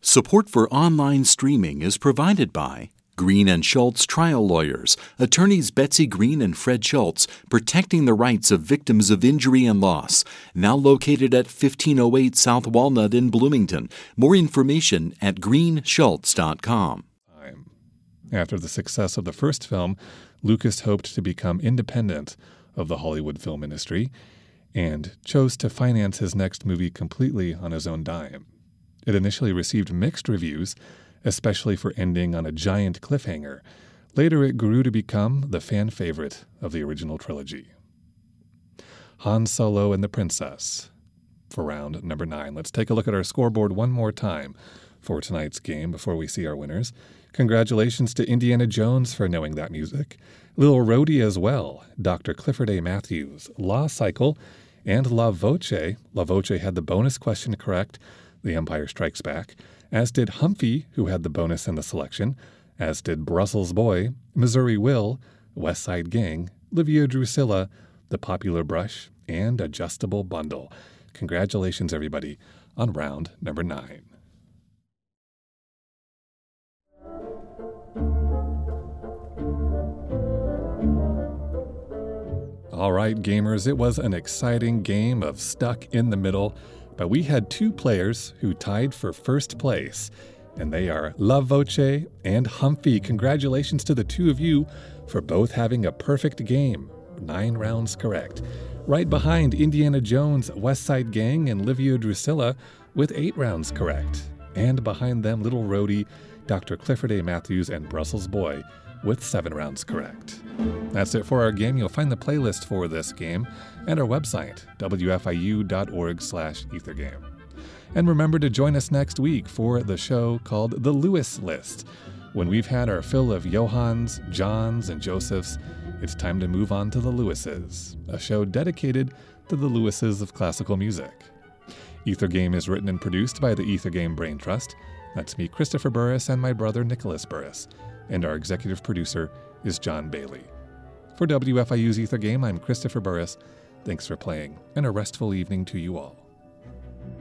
Support for online streaming is provided by Green & Schultz Trial Lawyers, attorneys Betsy Green and Fred Schultz, protecting the rights of victims of injury and loss. Now located at 1508 South Walnut in Bloomington. More information at greenschultz.com. After the success of the first film, Lucas hoped to become independent of the Hollywood film industry and chose to finance his next movie completely on his own dime. It initially received mixed reviews, especially for ending on a giant cliffhanger. Later, it grew to become the fan favorite of the original trilogy. Han Solo and the Princess. For round number 9, let's take a look at our scoreboard one more time for tonight's game before we see our winners. Congratulations to Indiana Jones for knowing that music, Little Rhodey as well, Dr. Clifford A. Matthews, Law Cycle, and La Voce. La Voce had the bonus question correct, The Empire Strikes Back, as did Humphrey, who had the bonus in the selection, as did Brussels Boy, Missouri Will, West Side Gang, Livia Drusilla, The Popular Brush, and Adjustable Bundle. Congratulations, everybody, on round number 9. All right, gamers, it was an exciting game of Stuck in the Middle, but we had 2 players who tied for first place, and they are La Voce and Humphrey. Congratulations to the 2 of you for both having a perfect game, 9 rounds correct. Right behind Indiana Jones, West Side Gang, and Livia Drusilla with 8 rounds correct. And behind them, Little Rhodey, Dr. Clifford A. Matthews, and Brussels Boy with 7 rounds correct. That's it for our game. You'll find the playlist for this game at our website, wfiu.org/ethergame. And remember to join us next week for the show called The Lewis List. When we've had our fill of Johans, Johns, and Josephs, it's time to move on to the Lewises, a show dedicated to the Lewises of classical music. Ethergame is written and produced by the Ethergame Brain Trust. That's me, Christopher Burris, and my brother, Nicholas Burris. And our executive producer is John Bailey. For WFIU's Ethergame, I'm Christopher Burris. Thanks for playing, and a restful evening to you all.